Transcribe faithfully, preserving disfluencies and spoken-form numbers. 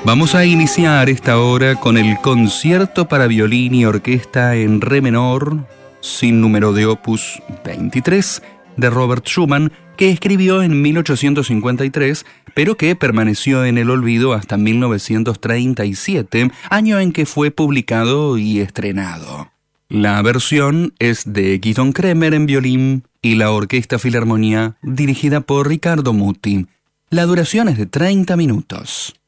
Vamos a iniciar esta hora con el concierto para violín y orquesta en re menor, sin número de opus veintitrés, de Robert Schumann, que escribió en mil ochocientos cincuenta y tres, pero que permaneció en el olvido hasta mil novecientos treinta y siete, año en que fue publicado y estrenado. La versión es de Gidon Kremer en violín y la Orquesta Filarmonía, dirigida por Riccardo Muti. La duración es de treinta minutos.